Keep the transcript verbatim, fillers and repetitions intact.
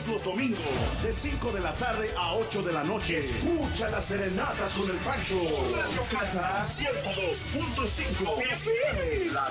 Todos los domingos, de cinco de la tarde a ocho de la noche. Escucha las serenatas con el Pancho. Radio Cata ciento dos punto cinco F M.